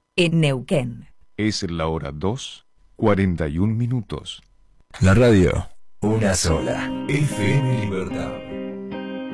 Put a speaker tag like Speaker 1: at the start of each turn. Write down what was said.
Speaker 1: en Neuquén.
Speaker 2: Es la hora 2:41.
Speaker 3: La radio, una sola. FM Libertad.